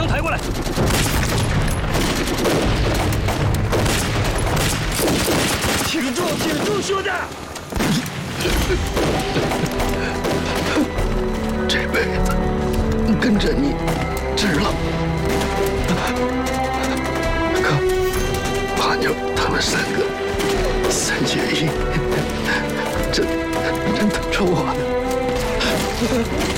抬过来。挺住，挺住，兄弟！ 这辈子跟着你值了。可帕妞他们三个3缺1，真的成我的。